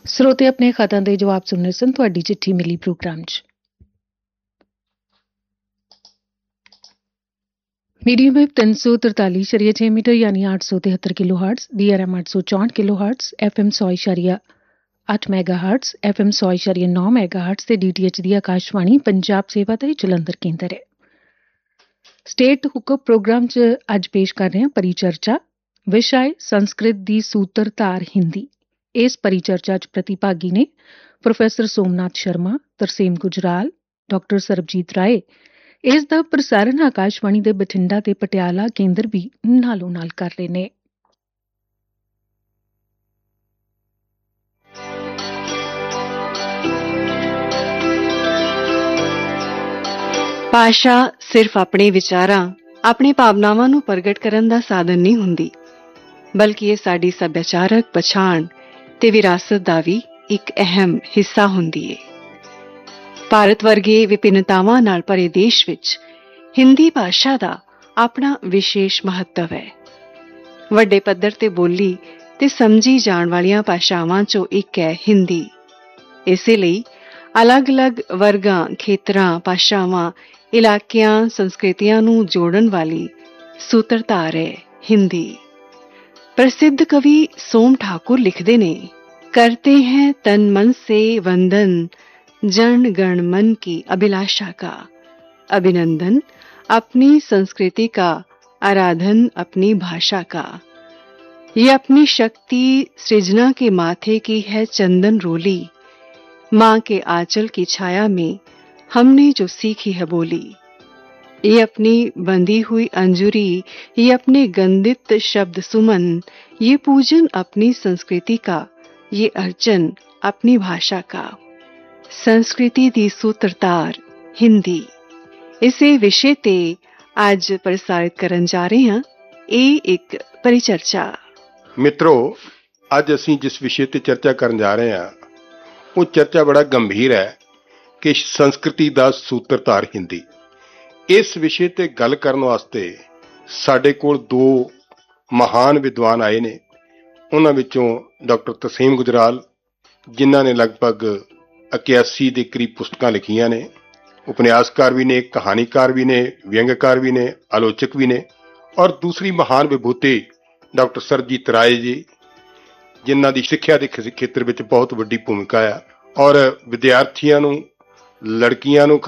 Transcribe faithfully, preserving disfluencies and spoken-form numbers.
ਸਰੋਤੇ ਆਪਣੇ ਖਾਤਾਂ ਦੇ ਜਵਾਬ ਸੁਣਨੇ ਸਨ। ਤੁਹਾਡੀ ਚਿੱਠੀ ਮਿਲੀ ਪ੍ਰੋਗਰਾਮ 'ਚ। ਮੀਡੀਅਮ ਵੇਵ ਤਿੰਨ ਸੌ ਤਰਤਾਲੀ ਸ਼ਰੀਆ ਛੇ ਮੀਟਰ ਯਾਨੀ ਅੱਠ ਸੌ ਤਿਹੱਤਰ kilo hurts, D R M ਅੱਠ ਸੌ ਚੌਂਹਠ ਕਿਲੋ ਹਰਟਸ, ਐਫ ਐਮ ਸੌ ਇਸ਼ਾਰੀਆ ਅੱਠ ਮੈਗਾ ਹਰਟਸ, ਐਫ ਐਮ ਸੌ ਇਸ਼ਾਰੀਆ ਨੌ ਮੈਗਾ ਹਰਟਸ ਤੇ ਡੀ ਟੀ ਐਚ ਦੀ ਆਕਾਸ਼ਵਾਣੀ ਪੰਜਾਬ ਸੇਵਾ ਦਾ ਜਲੰਧਰ ਕੇਂਦਰ ਹੈ। ਸਟੇਟ ਹੁਕਮ ਪ੍ਰੋਗਰਾਮ 'ਚ ਅੱਜ ਪੇਸ਼ ਕਰ ਰਹੇ ਹਾਂ ਪਰਿਚਰਚਾ। ਵਿਸ਼ਾ ਹੈ ਸੰਸਕ੍ਰਿਤ ਦੀ ਸੂਤਰਧਾਰ ਹਿੰਦੀ। ਇਸ ਪਰਿਚਰਚਾ 'ਚ ਪ੍ਰਤੀਭਾਗੀ ਨੇ ਪ੍ਰੋਫੈਸਰ ਸੋਮਨਾਥ ਸ਼ਰਮਾ, ਤਰਸੇਮ ਗੁਜਰਾਲ, ਡਾਕਟਰ ਸਰਬਜੀਤ ਰਾਏ। ਇਸ ਦਾ ਪ੍ਰਸਾਰਣ ਆਕਾਸ਼ਵਾਣੀ ਦੇ ਬਠਿੰਡਾ ਤੇ ਪਟਿਆਲਾ ਕੇਂਦਰ ਵੀ ਨਾਲੋਂ ਨਾਲ ਕਰ ਰਹੇ ਨੇ। ਭਾਸ਼ਾ ਸਿਰਫ ਆਪਣੇ ਵਿਚਾਰਾਂ, ਆਪਣੇ ਭਾਵਨਾਵਾਂ ਨੂੰ ਪ੍ਰਗਟ ਕਰਨ ਦਾ ਸਾਧਨ ਨਹੀਂ ਹੁੰਦੀ, ਬਲਕਿ ਇਹ ਸਾਡੀ ਸੱਭਿਆਚਾਰਕ ਪਛਾਣ ਤੇ ਵਿਰਾਸਤ ਦਾ ਵੀ ਇੱਕ ਅਹਿਮ ਹਿੱਸਾ ਹੁੰਦੀ ਹੈ। ਭਾਰਤ ਵਰਗੇ ਵਿਭਿੰਨਤਾਵਾਂ ਨਾਲ ਭਰੇ ਦੇਸ਼ ਵਿੱਚ ਹਿੰਦੀ ਭਾਸ਼ਾ ਦਾ ਆਪਣਾ ਵਿਸ਼ੇਸ਼ ਮਹੱਤਵ ਹੈ। ਵੱਡੇ ਪੱਧਰ ਤੇ ਬੋਲੀ ਤੇ ਸਮਝੀ ਜਾਣ ਵਾਲੀਆਂ ਭਾਸ਼ਾਵਾਂ 'ਚੋਂ ਇੱਕ ਹੈ ਹਿੰਦੀ। ਇਸੇ ਲਈ ਅਲੱਗ-ਅਲੱਗ ਵਰਗਾਂ, ਖੇਤਰਾਂ, ਭਾਸ਼ਾਵਾਂ, ਇਲਾਕਿਆਂ, ਸੰਸਕ੍ਰਿਤੀਆਂ ਨੂੰ ਜੋੜਨ ਵਾਲੀ ਸੂਤਰਧਾਰ ਹੈ ਹਿੰਦੀ। ਪ੍ਰਸਿੱਧ ਕਵੀ ਸੋਮ ਠਾਕੁਰ ਲਿਖਦੇ ਨੇ, करते हैं तन मन से वंदन, जन गण मन की अभिलाषा का अभिनंदन, अपनी संस्कृति का आराधन, अपनी भाषा का। ये अपनी शक्ति सृजना के माथे की है चंदन रोली, माँ के आंचल की छाया में हमने जो सीखी है बोली। ये अपनी बंधी हुई अंजुरी, ये अपने गंधित शब्द सुमन, ये पूजन अपनी संस्कृति का, ये अर्चन अपनी भाषा का। संस्कृति दी सूत्रधार हिंदी, इसे विषय ते आज प्रसारित करन जा रहे हैं। ਇਹ ਇੱਕ परिचर्चा। ਮਿੱਤਰੋ, ਅੱਜ ਅਸੀਂ ਜਿਸ ਵਿਸ਼ੇ ਤੇ ਚਰਚਾ ਕਰਨ ਜਾ ਰਹੇ ਹਾਂ ਉਹ ਚਰਚਾ ਬੜਾ ਗੰਭੀਰ ਹੈ ਕਿ ਸੰਸਕ੍ਰਿਤੀ ਦਾ ਸੂਤਰਧਾਰ ਹਿੰਦੀ। ਇਸ ਵਿਸ਼ੇ ਤੇ ਗੱਲ ਕਰਨ ਵਾਸਤੇ ਸਾਡੇ ਕੋਲ ਦੋ ਮਹਾਨ ਵਿਦਵਾਨ ਆਏ ਨੇ। ਉਹਨਾਂ ਵਿੱਚੋਂ ਡਾਕਟਰ ਤਰਸੇਮ ਗੁਜਰਾਲ, ਜਿਨ੍ਹਾਂ ਨੇ ਲਗਭਗ ਇਕਿਆਸੀ ਦੇ ਕਰੀਬ ਪੁਸਤਕਾਂ ਲਿਖੀਆਂ ਨੇ, ਉਪਨਿਆਸਕਾਰ ਵੀ ਨੇ, ਕਹਾਣੀਕਾਰ ਵੀ ਨੇ, ਵਿਅੰਗਕਾਰ ਵੀ ਨੇ, ਆਲੋਚਕ ਵੀ ਨੇ। ਔਰ ਦੂਸਰੀ ਮਹਾਨ ਵਿਭੂਤੀ ਡਾਕਟਰ ਸਰਬਜੀਤ ਰਾਏ ਜੀ, ਜਿਨ੍ਹਾਂ ਦੀ ਸਿੱਖਿਆ ਦੇ ਖੇਤਰ ਵਿੱਚ ਬਹੁਤ ਵੱਡੀ ਭੂਮਿਕਾ ਆ ਔਰ ਵਿਦਿਆਰਥੀਆਂ ਨੂੰ, ਲੜਕੀਆਂ ਨੂੰ